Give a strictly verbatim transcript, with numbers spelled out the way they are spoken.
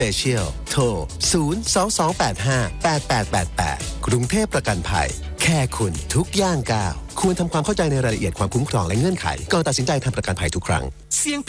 Special โทรศูนย์ สอง สอง แปด ห้า แปด แปด แปด แปดกรุงเทพประกันภัยแค่คุณทุกย่างก้าวควรทำความเข้าใจในรายละเอียดความคุ้มครองและเงื่อนไขก่อนตัดสินใจทำประกันภัยทุกครั้งเสียง